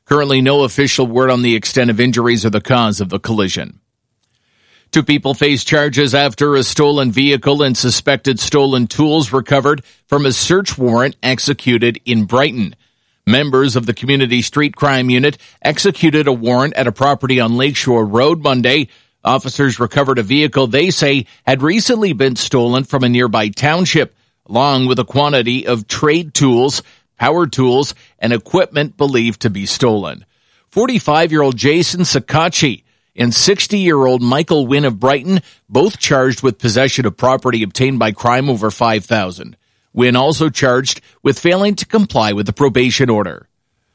Currently, no official word on the extent of injuries or the cause of the collision. 2 people face charges after a stolen vehicle and suspected stolen tools recovered from a search warrant executed in Brighton. Members of the Community Street Crime Unit executed a warrant at a property on Lakeshore Road Monday. Officers recovered a vehicle they say had recently been stolen from a nearby township, along with a quantity of trade tools, power tools, and equipment believed to be stolen. 45-year-old Jason Sakachi and 60-year-old Michael Wynn of Brighton, both charged with possession of property obtained by crime over $5,000. Wynn also charged with failing to comply with the probation order.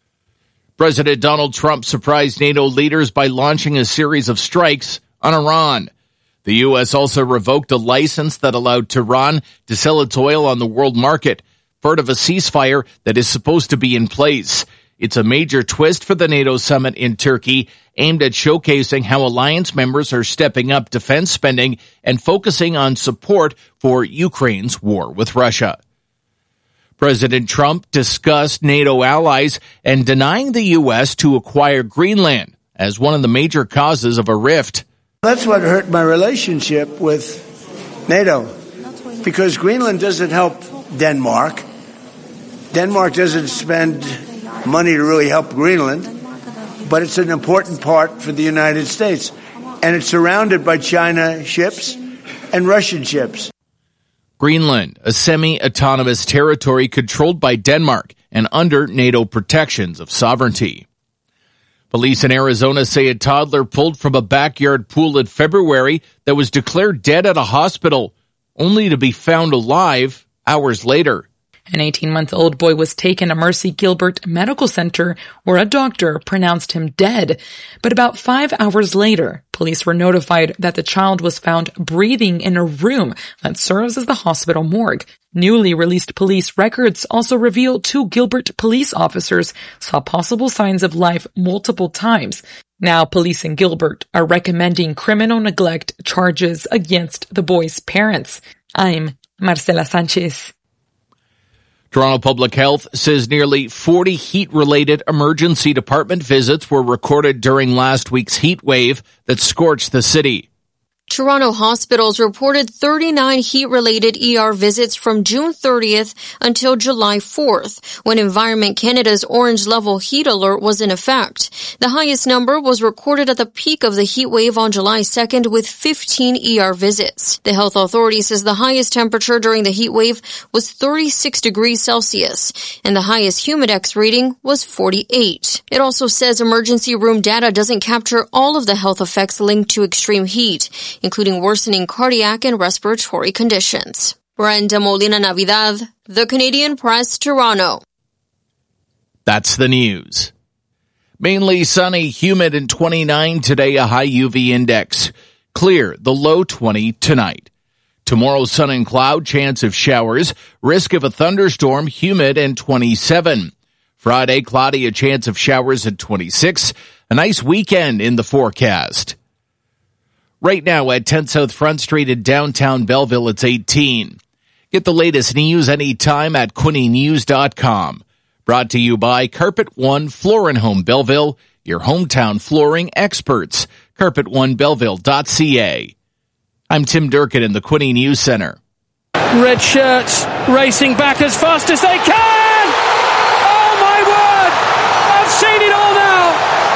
President Donald Trump surprised NATO leaders by launching a series of strikes on Iran. The U.S. also revoked a license that allowed Tehran to sell its oil on the world market, part of a ceasefire that is supposed to be in place. It's a major twist for the NATO summit in Turkey, aimed at showcasing how alliance members are stepping up defense spending and focusing on support for Ukraine's war with Russia. President Trump discussed NATO allies and denying the U.S. to acquire Greenland as one of the major causes of a rift. That's what hurt my relationship with NATO, because Greenland doesn't help Denmark. Denmark doesn't spend money to really help Greenland, but it's an important part for the United States. And it's surrounded by China ships and Russian ships. Greenland, a semi-autonomous territory controlled by Denmark and under NATO protections of sovereignty. Police in Arizona say a toddler pulled from a backyard pool in February that was declared dead at a hospital, only to be found alive hours later. An 18-month-old boy was taken to Mercy Gilbert Medical Center, where a doctor pronounced him dead. But about 5 hours later, police were notified that the child was found breathing in a room that serves as the hospital morgue. Newly released police records also reveal 2 Gilbert police officers saw possible signs of life multiple times. Now, police in Gilbert are recommending criminal neglect charges against the boy's parents. I'm Marcela Sanchez. Toronto Public Health says nearly 40 heat-related emergency department visits were recorded during last week's heat wave that scorched the city. Toronto hospitals reported 39 heat-related ER visits from June 30th until July 4th, when Environment Canada's orange-level heat alert was in effect. The highest number was recorded at the peak of the heat wave on July 2nd with 15 ER visits. The health authority says the highest temperature during the heat wave was 36 degrees Celsius, and the highest Humidex reading was 48. It also says emergency room data doesn't capture all of the health effects linked to extreme heat, including worsening cardiac and respiratory conditions. Brenda Molina Navidad, The Canadian Press, Toronto. That's the news. Mainly sunny, humid, and 29 today, a high UV index. Clear, the low 20 tonight. Tomorrow, sun and cloud, chance of showers, risk of a thunderstorm, humid, and 27. Friday, cloudy, a chance of showers at 26. A nice weekend in the forecast. Right now at 10 South Front Street in downtown Belleville, it's 18. Get the latest news anytime at quinnynews.com. Brought to you by Carpet One Floor & Home Belleville, your hometown flooring experts. CarpetOneBelleville.ca. I'm Tim Durkin in the Quinny News Center. Red shirts racing back as fast as they can! Oh my word! I've seen it all now!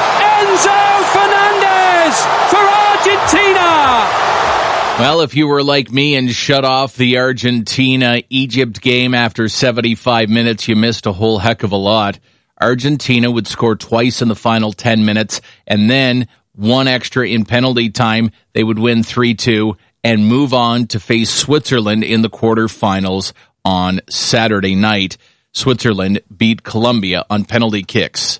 Enzo Fernandez for Argentina! Well, if you were like me and shut off the Argentina-Egypt game after 75 minutes, you missed a whole heck of a lot. Argentina would score twice in the final 10 minutes, and then one extra in penalty time. They would win 3-2 and move on to face Switzerland in the quarterfinals on Saturday night. Switzerland beat Colombia on penalty kicks.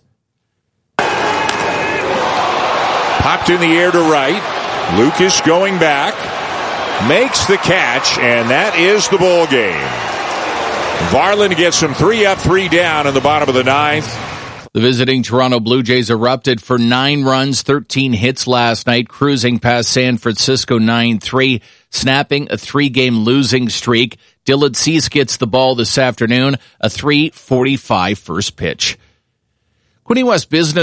Popped in the air to right. Lucas going back. Makes the catch, and that is the ball game. Varland gets them 3 up, 3 down in the bottom of the 9th. The visiting Toronto Blue Jays erupted for 9 runs, 13 hits last night, cruising past San Francisco 9-3, snapping a 3-game losing streak. Dylan Cease gets the ball this afternoon, a 3:45 first pitch. Quinny West Business